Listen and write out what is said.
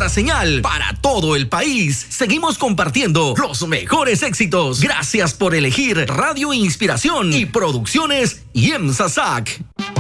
nuestra señal para todo el país. Seguimos compartiendo los mejores éxitos. Gracias por elegir Radio Inspiración y Producciones IEMSA SAC.